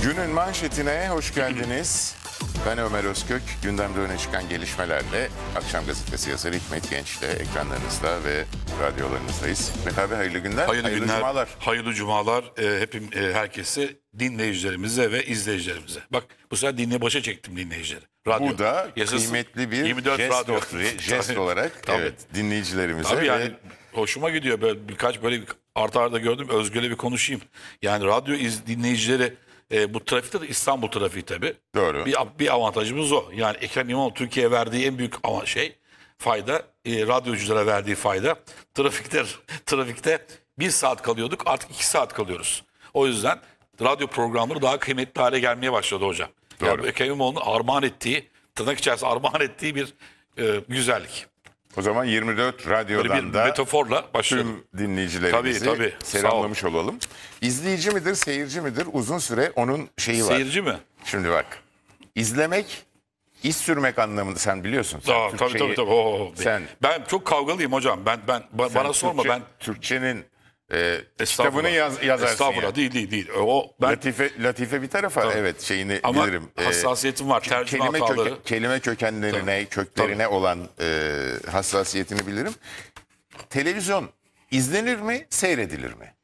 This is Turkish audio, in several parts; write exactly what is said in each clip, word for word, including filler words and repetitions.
Günün manşetine hoş geldiniz. Ben Ömer Özkök. Gündemde öne çıkan gelişmelerle Akşam Gazetesi yazarı Hikmet Genç'le ekranlarınızda ve radyolarınızdayız. Hikmet abi hayırlı günler, Hayırlı, hayırlı günler, cumalar. hayırlı cumalar e, hepim, e, herkese, dinleyicilerimize ve izleyicilerimize. Bak bu sefer dinle başa çektim dinleyicileri. Radyo. Bu da Yasası, kıymetli bir yirmi dört jest, radyo. jest Tabii, olarak tabii. evet dinleyicilerimize Tabii ve yani hoşuma gidiyor. Böyle birkaç böyle bir arda arda gördüm. Özgür'le bir konuşayım. Yani radyo iz, dinleyicileri e, bu trafikte de İstanbul trafiği tabii. Doğru. Bir, bir avantajımız o. Yani Ekrem İmamoğlu Türkiye'ye verdiği en büyük ama şey fayda, e, radyoculara verdiği fayda. Trafikte trafikte bir saat kalıyorduk, artık iki saat kalıyoruz. O yüzden radyo programları daha kıymetli hale gelmeye başladı hocam. Doğru. Yani Ekrem İmamoğlu'nun armağan ettiği, tırnak içerisinde armağan ettiği bir e, güzellik. o zaman yirmi dört Böyle radyodan bir da metaforla başladım. tüm dinleyicilerimizi Tabii, tabii. selamlamış olalım. İzleyici midir, seyirci midir? Uzun süre onun şeyi var. Seyirci mi? Şimdi bak, izlemek, iz sürmek anlamında sen biliyorsun. Sen Aa, tabii Türkçeyi- tabii tabii. Oo, Sen, ben çok kavgalıyım hocam. Ben ben ba- sen bana sorma Türkçe- ben Türkçenin e, Estağfurullah. kitabını yaz, yazarsın. Estağfurullah yani. değil değil değil. O ben Latife, latife bir tarafa evet şeyini ama bilirim. E, hassasiyetim var. Tercüme kelime, hataları. köke- kelime kökenlerine, köklerine olan e, hassasiyetini bilirim. Televizyon izlenir mi, seyredilir mi?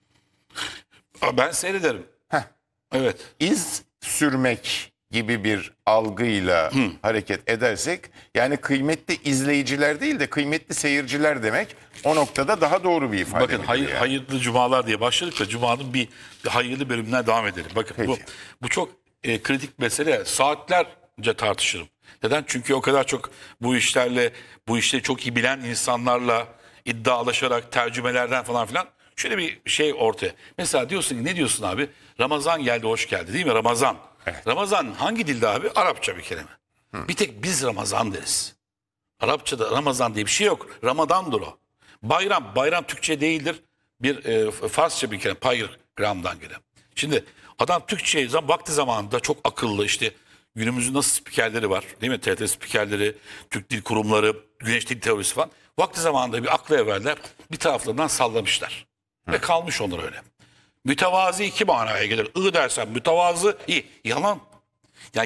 Aa, ben seyrederim. Heh. Evet. İz sürmek gibi bir algıyla hareket edersek, yani kıymetli izleyiciler değil de kıymetli seyirciler demek o noktada daha doğru bir ifade. Bakın midir hayır, yani? hayırlı cumalar diye başladık da cumanın bir, bir hayırlı bölümünden devam edelim. Bakın bu Peki. bu çok e, kritik mesele. Saatlerce tartışırım. Neden? Çünkü o kadar çok bu işlerle, bu işleri çok iyi bilen insanlarla iddialaşarak tercümelerden falan filan şöyle bir şey ortaya. Mesela diyorsun ki ne diyorsun abi? Ramazan geldi, hoş geldi değil mi? Ramazan. Ramazan hangi dilde abi? Arapça bir kelime. Bir tek biz Ramazan deriz. Arapçada Ramazan diye bir şey yok. Ramadandır o. Bayram, bayram Türkçe değildir. Bir e, Farsça bir kelime, paygramdan gelen. Şimdi adam Türkçe zam vakti zamanında çok akıllı, işte günümüzün nasıl spikerleri var değil mi? T R T spikerleri, Türk Dil Kurumları, Güneş Dil Teorisi falan. Vakti zamanında bir aklı evveller bir taraflarından sallamışlar. Ve kalmış onlar öyle. Mütevazi iki manaya gelir. I dersen mütevazı, i. Yalan. Yani